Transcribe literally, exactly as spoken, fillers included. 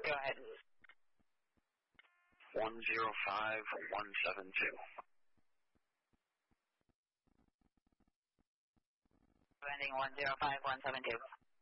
Go ahead. one zero five one seven two. Landing one zero five one seven two.